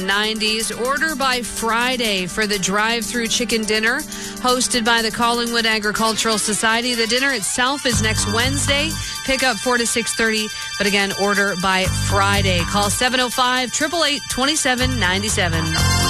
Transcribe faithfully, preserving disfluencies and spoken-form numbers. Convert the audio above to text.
nineties. Order by Friday for the drive-through chicken dinner hosted by the Collingwood Agricultural Society. The dinner itself is next Wednesday. Pick up four to six thirty. But again, order by Friday. Call seven oh five, eight eight eight, two seven nine seven.